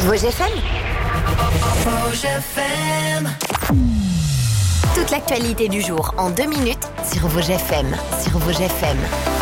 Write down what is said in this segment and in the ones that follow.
Vosges FM. Vosges FM. Toute l'actualité du jour en 2 minutes sur Vosges FM. Sur Vosges FM.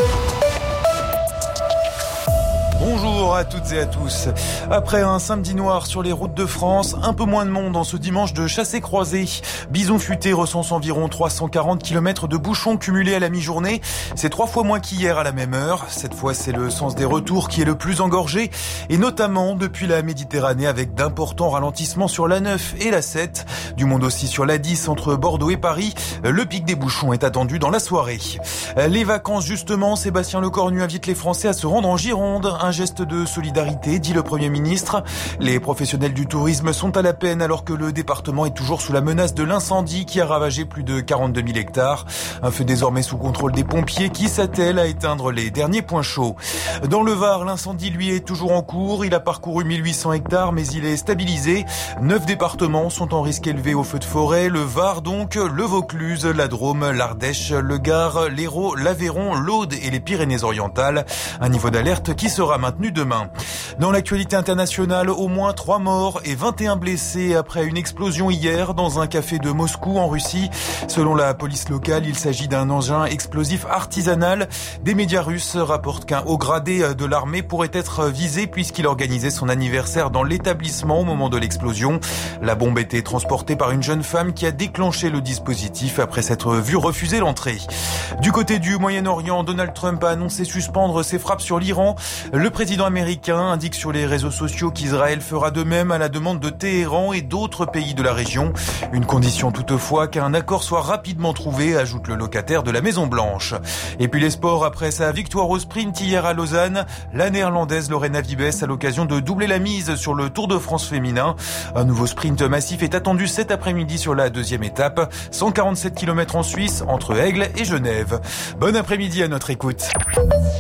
Bonjour à toutes et à tous. Après un samedi noir sur les routes de France, un peu moins de monde en ce dimanche de chassé-croisé. Bison Futé recense environ 340 km de bouchons cumulés à la mi-journée. C'est 3 fois moins qu'hier à la même heure. Cette fois, c'est le sens des retours qui est le plus engorgé, et notamment depuis la Méditerranée avec d'importants ralentissements sur l'A9 et l'A7. Du monde aussi sur l'A10 entre Bordeaux et Paris. Le pic des bouchons est attendu dans la soirée. Les vacances justement, Sébastien Lecornu invite les Français à se rendre en Gironde. Un geste de solidarité, dit le Premier ministre. Les professionnels du tourisme sont à la peine alors que le département est toujours sous la menace de l'incendie qui a ravagé plus de 42 000 hectares. Un feu désormais sous contrôle des pompiers qui s'attellent à éteindre les derniers points chauds. Dans le Var, l'incendie lui est toujours en cours. Il a parcouru 1800 hectares mais il est stabilisé. 9 départements sont en risque élevé au feu de forêt. Le Var donc, le Vaucluse, la Drôme, l'Ardèche, le Gard, l'Hérault, l'Aveyron, l'Aude et les Pyrénées-Orientales. Un niveau d'alerte qui sera maintenu demain. Dans l'actualité internationale, au moins 3 morts et 21 blessés après une explosion hier dans un café de Moscou en Russie. Selon la police locale, il s'agit d'un engin explosif artisanal. Des médias russes rapportent qu'un haut gradé de l'armée pourrait être visé puisqu'il organisait son anniversaire dans l'établissement au moment de l'explosion. La bombe était transportée par une jeune femme qui a déclenché le dispositif après s'être vue refuser l'entrée. Du côté du Moyen-Orient, Donald Trump a annoncé suspendre ses frappes sur l'Iran. Le président américain indique sur les réseaux sociaux qu'Israël fera de même à la demande de Téhéran et d'autres pays de la région. Une condition toutefois qu'un accord soit rapidement trouvé, ajoute le locataire de la Maison-Blanche. Et puis les sports, après sa victoire au sprint hier à Lausanne, la néerlandaise Lorena Wiebes a l'occasion de doubler la mise sur le Tour de France féminin. Un nouveau sprint massif est attendu cet après-midi sur la 2e étape, 147 km en Suisse entre Aigle et Genève. Bon après-midi à notre écoute.